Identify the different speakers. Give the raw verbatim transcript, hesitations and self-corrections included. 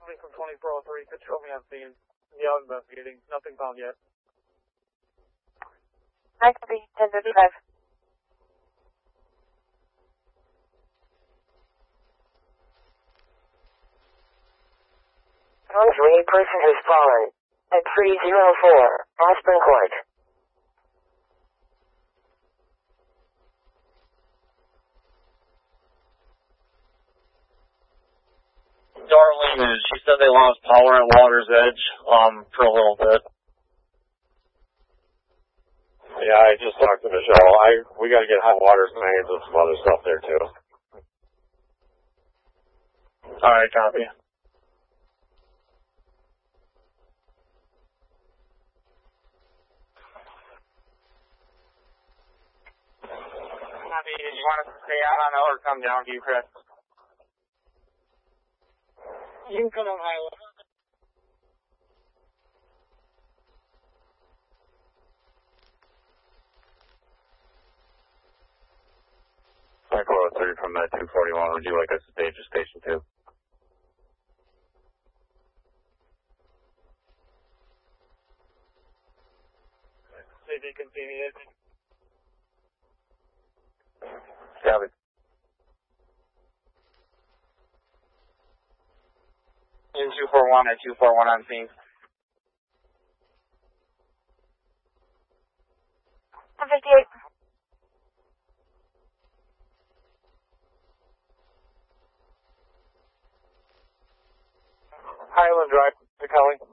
Speaker 1: Somebody from twenty-four oh three could show me on scene. Yeah, I'm investigating. Nothing found yet.
Speaker 2: I copy. ten fifty-five.
Speaker 3: Three person has fallen at three oh four Aspen Court.
Speaker 4: Darlene, she said they lost power at Water's Edge, um, for a little bit.
Speaker 5: Yeah, I just talked to Michelle. I, we gotta get hot water mains and some other stuff there too.
Speaker 4: Alright, copy.
Speaker 1: Copy. Did you want us to stay out on it or come down to you, Chris? You can come on Highland.
Speaker 5: Echo three from that two forty-one, would you like us to stage to station two?
Speaker 1: See if you can see me.
Speaker 5: Copy.
Speaker 1: In two four one at two four one on scene.
Speaker 2: one fifty-eight.
Speaker 1: Highland Drive to Kelly.